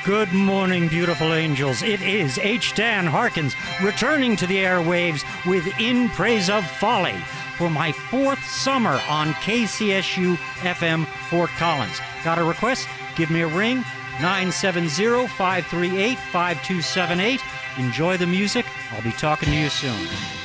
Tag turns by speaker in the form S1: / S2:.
S1: Good morning, beautiful angels. It is H. Dan Harkins returning to the airwaves with In Praise of Folly for my fourth summer on KCSU FM Fort Collins. Got a request? Give me a ring, 970-538-5278. Enjoy the music. I'll be talking to you soon.